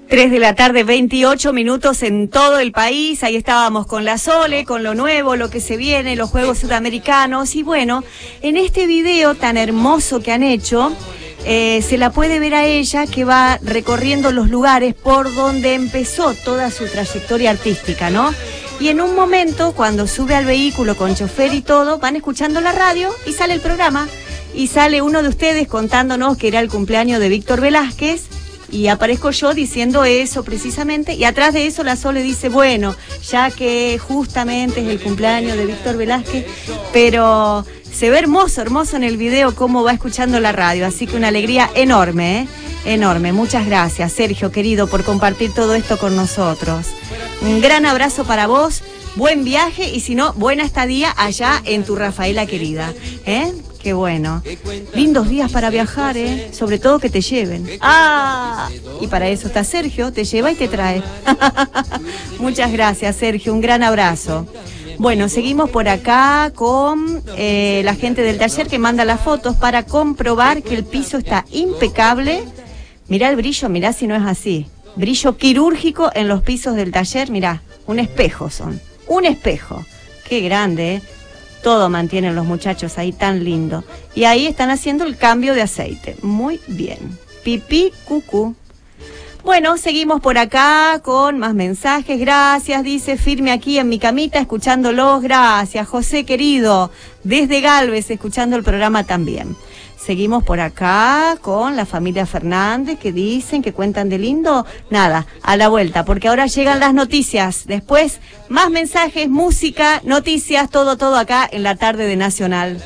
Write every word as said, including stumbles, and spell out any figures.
tres de la tarde, veintiocho minutos en todo el país. Ahí estábamos con la Sole, con lo nuevo, lo que se viene, los Juegos Sudamericanos. Y bueno, en este video tan hermoso que han hecho, eh, se la puede ver a ella que va recorriendo los lugares por donde empezó toda su trayectoria artística, ¿no? Y en un momento, cuando sube al vehículo con chofer y todo, van escuchando la radio y sale el programa. Y sale uno de ustedes contándonos que era el cumpleaños de Víctor Velázquez. Y aparezco yo diciendo eso precisamente, y atrás de eso la Sole dice, bueno, ya que justamente es el cumpleaños de Víctor Velázquez, pero se ve hermoso, hermoso en el video cómo va escuchando la radio, así que una alegría enorme, ¿eh? Enorme. Muchas gracias, Sergio, querido, por compartir todo esto con nosotros. Un gran abrazo para vos, buen viaje, y si no, buena estadía allá en tu Rafaela querida, ¿eh? Qué bueno. Lindos días para viajar, ¿eh? Sobre todo que te lleven. ¡Ah! Y para eso está Sergio, te lleva y te trae. Muchas gracias, Sergio. Un gran abrazo. Bueno, seguimos por acá con eh, la gente del taller que manda las fotos para comprobar que el piso está impecable. Mirá el brillo, mirá si no es así. Brillo quirúrgico en los pisos del taller, mirá. Un espejo son. Un espejo. Qué grande, ¿eh? Todo mantienen los muchachos ahí tan lindo. Y ahí están haciendo el cambio de aceite. Muy bien. Pipí, cucú. Bueno, seguimos por acá con más mensajes. Gracias, dice, firme aquí en mi camita, escuchándolos. Gracias, José querido. Desde Galvez, escuchando el programa también. Seguimos por acá con la familia Fernández, que dicen, que cuentan de lindo. Nada, a la vuelta, porque ahora llegan las noticias. Después, más mensajes, música, noticias, todo, todo acá en la tarde de Nacional.